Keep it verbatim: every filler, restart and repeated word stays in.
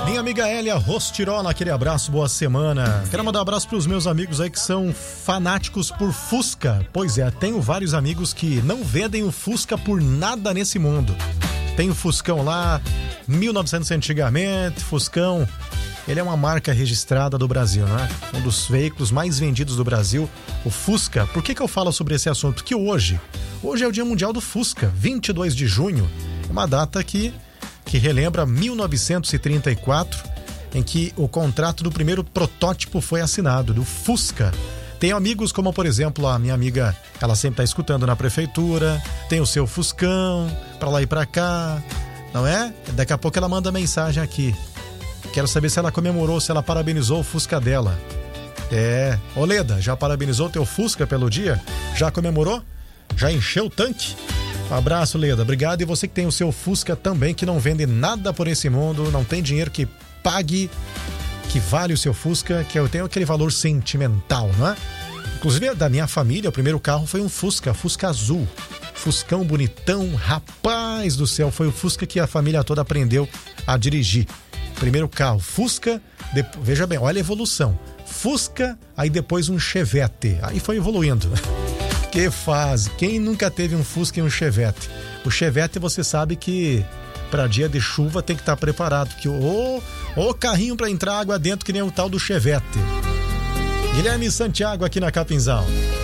Minha amiga Elia Rostirola, aquele abraço, boa semana. Quero mandar um abraço pros meus amigos aí que são fanáticos por Fusca. Pois é, tenho vários amigos que não vendem o Fusca por nada nesse mundo. Tem o Fuscão lá, mil e novecentos antigamente, Fuscão. Ele é uma marca registrada do Brasil, né? Um dos veículos mais vendidos do Brasil, o Fusca. Por que que eu falo sobre esse assunto? Porque hoje, hoje é o Dia Mundial do Fusca, vinte e dois de junho. Uma data que, que relembra mil novecentos e trinta e quatro, em que o contrato do primeiro protótipo foi assinado, do Fusca. Tenho amigos como, por exemplo, a minha amiga, ela sempre está escutando na prefeitura, tem o seu Fuscão, pra lá e pra cá, não é? Daqui a pouco ela manda mensagem aqui. Quero saber se ela comemorou, se ela parabenizou o Fusca dela. É, ô Leda, já parabenizou teu Fusca pelo dia? Já comemorou? Já encheu o tanque? Um abraço, Leda, obrigado. E você que tem o seu Fusca também, que não vende nada por esse mundo, não tem dinheiro que pague, que vale o seu Fusca, que eu tenho aquele valor sentimental, não é? Inclusive, da minha família, o primeiro carro foi um Fusca, Fusca azul. Fuscão bonitão, rapaz do céu, foi o Fusca que a família toda aprendeu a dirigir. Primeiro carro, Fusca, de... veja bem, olha a evolução. Fusca, aí depois um Chevette, aí foi evoluindo. Que fase, quem nunca teve um Fusca e um Chevette? O Chevette você sabe que para dia de chuva tem que estar preparado, que o, o carrinho para entrar água dentro que nem o tal do Chevette. Guilherme Santiago aqui na Capinzal.